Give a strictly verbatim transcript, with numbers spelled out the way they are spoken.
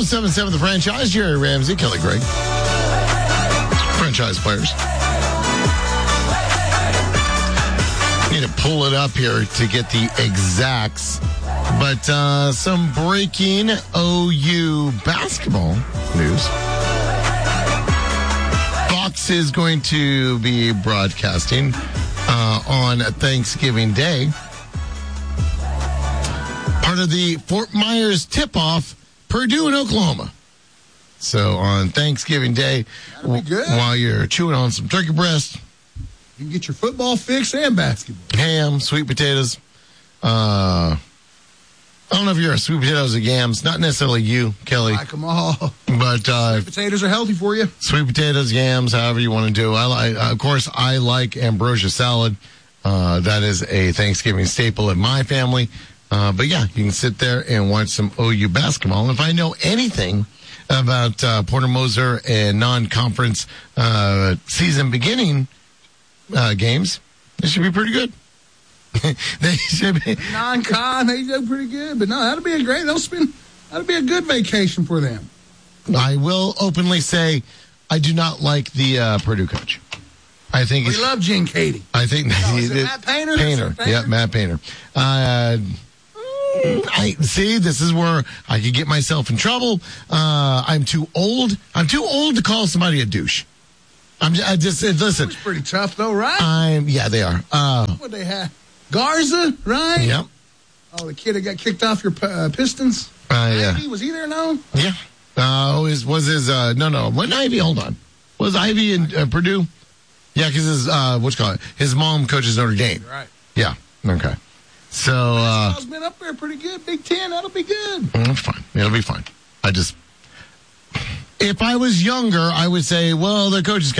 seven seven, the franchise. Jerry Ramsey, Kelly Gregg. Franchise players. Need to pull it up here to get the exacts. But uh, some breaking O U basketball news. Fox is going to be broadcasting uh, on Thanksgiving Day. Part of the Fort Myers tip-off, Purdue and Oklahoma. So on Thanksgiving Day, w- while you're chewing on some turkey breast, you can get your football fix and basketball. Ham, sweet potatoes. Uh, I don't know if you're a sweet potatoes or yams. Not necessarily you, Kelly. I like them all. But uh, sweet potatoes are healthy for you. Sweet potatoes, yams, however you want to do. I like, uh, of course, I like ambrosia salad. Uh, that is a Thanksgiving staple in my family. Uh, but yeah, you can sit there and watch some O U basketball. And if I know anything about uh, Porter Moser and non-conference uh, season beginning uh, games, they should be pretty good. They should be non-con. They do pretty good, but no, that'll be a great. They'll spend. That'll be a good vacation for them. I will openly say, I do not like the uh, Purdue coach. I think we love Gene Katie. I think no, he, is it Matt Painter. Painter. Painter. Yeah, Matt Painter. Uh, I see. This is where I could get myself in trouble. Uh, I'm too old. I'm too old to call somebody a douche. I'm just, I just listen. It's pretty tough, though, right? I'm. Yeah, they are. Uh, what they have? Garza, right? Yep. Oh, the kid that got kicked off your uh, Pistons. Uh, yeah. Ivy, was he there? No. Yeah. Uh, was was his? Uh, no, no. What Ivy? Hold on. Was Ivy in uh, Purdue? Yeah, because his uh, what's it called? His mom coaches Notre Dame. Right. Yeah. Okay. So, uh. Basketball's been up there pretty good. Big Ten, that'll be good. That's fine. It'll be fine. I just, if I was younger, I would say, well, the coach is